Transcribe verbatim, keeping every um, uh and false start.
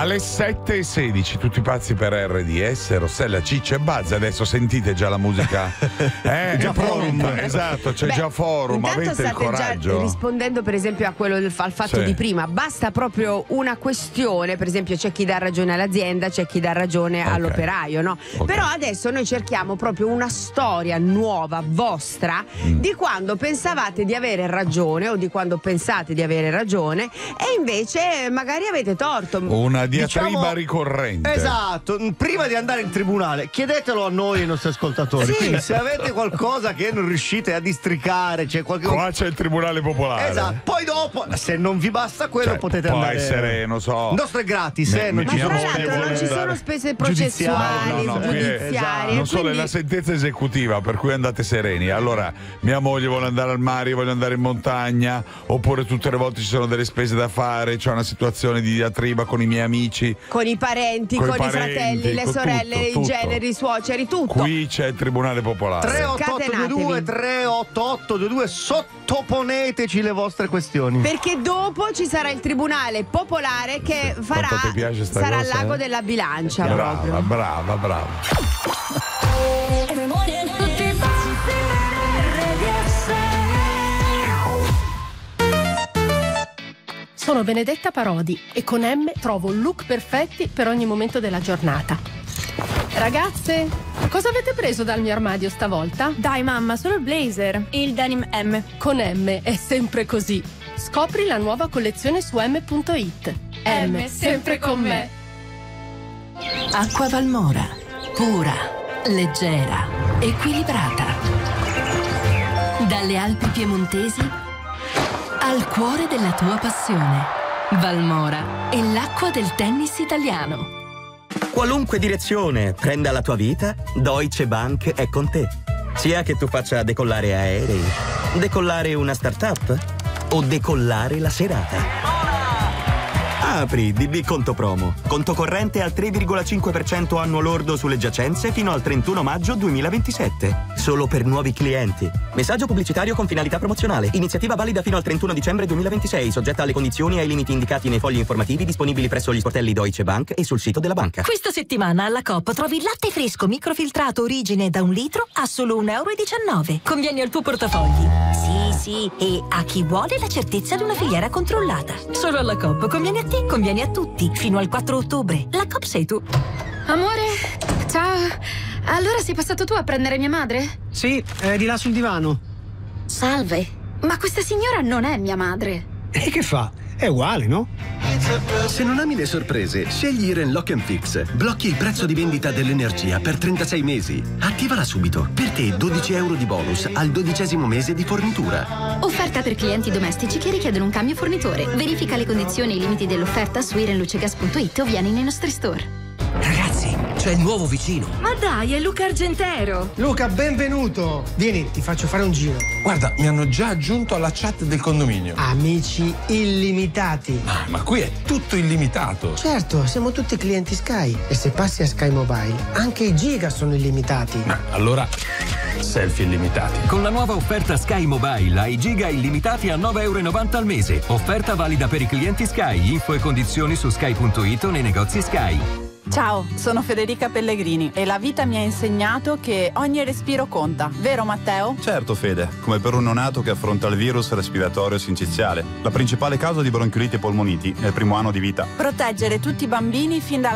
Alle sette e sedici, tutti pazzi per R D S, Rossella, Ciccia e Buzz. Adesso sentite già la musica. Eh, già forum. Esatto, c'è Beh, già forum. Intanto Avete il state coraggio. già rispondendo per esempio a quello del, al fatto Sì. di prima. Basta proprio una questione, per esempio c'è chi dà ragione all'azienda, c'è chi dà ragione Okay. all'operaio, no? Ok. Però adesso noi cerchiamo proprio una storia nuova vostra Mm. di quando pensavate di avere ragione o di quando pensate di avere ragione e invece magari avete torto. Una diatriba Diciamo- ricorrente. Esatto, prima di andare in tribunale chiedetelo a noi e ai nostri ascoltatori. Sì. Quindi se avete qualcosa che non riuscite a districare, c'è qualche Qua c'è il Tribunale Popolare. Esatto, poi dopo se non vi basta quello Cioè, potete può andare. essere, non so. Il nostro è gratis, Mi- eh, mi- non Ma ci mia tra sono moglie l'altro non vuole ci sono andare- spese Giudiziarie. processuali, No, no, no, qui è- giudiziarie. Non solo è quindi- la sentenza esecutiva, per cui andate sereni. Allora, mia moglie vuole andare al mare, voglio andare in montagna, oppure tutte le volte ci sono delle spese da fare, c'è una situazione di diatriba con i miei amici. Con i parenti, Coi con parenti, i fratelli, le con sorelle, tutto, i tutto. generi, i suoceri, tutto. Qui c'è il Tribunale Popolare. tre otto otto due due tre otto otto due due sottoponeteci le vostre questioni. Perché dopo ci sarà il tribunale popolare che farà Quanto ti piace sta sarà cosa, al lago eh? della bilancia Brava, proprio. brava, brava. Tutti pazzi per R D S. Sono Benedetta Parodi e con M trovo look perfetti per ogni momento della giornata. Ragazze, cosa avete preso dal mio armadio stavolta? Dai mamma, solo il blazer e il denim M. Con M è sempre così. Scopri la nuova collezione su m punto it. M, sempre con me. Acqua Valmora, pura, leggera, equilibrata. Dalle Alpi piemontesi al cuore della tua passione. Valmora è l'acqua del tennis italiano. Qualunque direzione prenda la tua vita, Deutsche Bank è con te. Sia che tu faccia decollare aerei, decollare una startup o decollare la serata. Apri D B Conto Promo. Conto corrente al tre virgola cinque per cento annuo lordo sulle giacenze fino al trentuno maggio duemilaventisette. Solo per nuovi clienti. Messaggio pubblicitario con finalità promozionale. Iniziativa valida fino al trentuno dicembre duemilaventisei, soggetta alle condizioni e ai limiti indicati nei fogli informativi disponibili presso gli sportelli Deutsche Bank e sul sito della banca. Questa settimana alla Coop trovi il latte fresco microfiltrato origine da un litro a solo un euro e diciannove. Conviene al tuo portafogli. Sì, sì, e a chi vuole la certezza di una filiera controllata. Solo alla Coop conviene a te, conviene a tutti. Fino al quattro ottobre. La Coop sei tu. Amore, ciao. Allora sei passato tu a prendere mia madre? Sì, è di là sul divano. Salve. Ma questa signora non è mia madre. E che fa? È uguale, no? Se non ami le sorprese, scegli Iren Lock and Fix. Blocchi il prezzo di vendita dell'energia per trentasei mesi. Attivala subito. Per te dodici euro di bonus al dodicesimo mese di fornitura. Offerta per clienti domestici che richiedono un cambio fornitore. Verifica le condizioni e i limiti dell'offerta su irenlucegas punto it o vieni nei nostri store. Ragazzi, c'è il nuovo vicino. Ma dai, è Luca Argentero. Luca, benvenuto. Vieni, ti faccio fare un giro. Guarda, mi hanno già aggiunto alla chat del condominio. Amici illimitati. Ah, ma qui è tutto illimitato. Certo, siamo tutti clienti Sky. E se passi a Sky Mobile, anche i giga sono illimitati. Ma allora, selfie illimitati. Con la nuova offerta Sky Mobile hai giga illimitati a nove euro e novanta al mese. Offerta valida per i clienti Sky. Info e condizioni su sky punto it o nei negozi Sky. Ciao, sono Federica Pellegrini e la vita mi ha insegnato che ogni respiro conta, vero Matteo? Certo Fede, come per un neonato che affronta il virus respiratorio sinciziale. La principale causa di bronchioliti e polmoniti è il primo anno di vita. Proteggere tutti i bambini fin dalla